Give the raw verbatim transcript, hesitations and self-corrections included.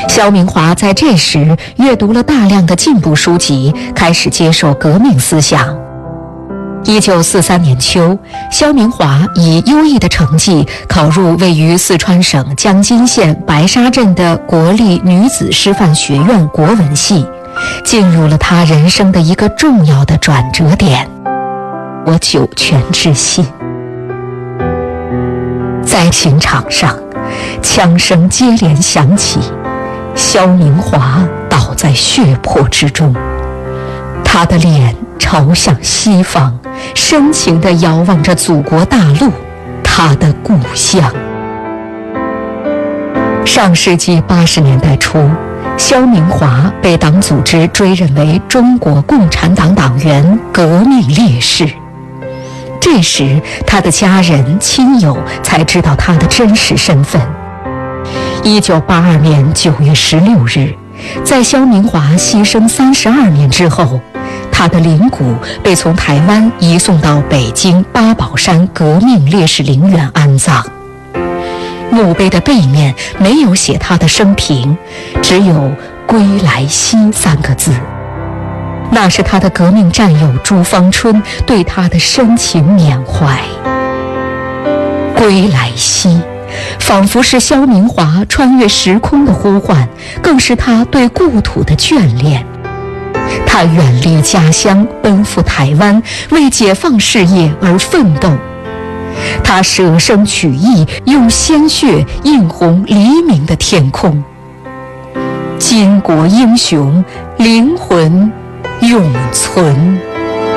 萧明华在这时阅读了大量的进步书籍，开始接受革命思想。一九四三年秋，萧明华以优异的成绩考入位于四川省江津县白沙镇的国立女子师范学院国文系，进入了他人生的一个重要的转折点。我九泉之心。在刑场上，枪声接连响起，萧明华倒在血泊之中，他的脸朝向西方，深情地遥望着祖国大陆，他的故乡。上世纪八十年代初，萧明华被党组织追认为中国共产党党员、革命烈士。这时，他的家人、亲友才知道他的真实身份。一九八二年九月十六日，在萧明华牺牲三十二年之后，他的灵骨被从台湾移送到北京八宝山革命烈士陵园安葬。墓碑的背面没有写他的生平，只有“归来兮”三个字。那是他的革命战友朱芳春对他的深情缅怀。归来兮，仿佛是萧明华穿越时空的呼唤，更是他对故土的眷恋。他远离家乡，奔赴台湾，为解放事业而奋斗。他舍生取义，用鲜血映红黎明的天空。巾帼英雄，灵魂永存。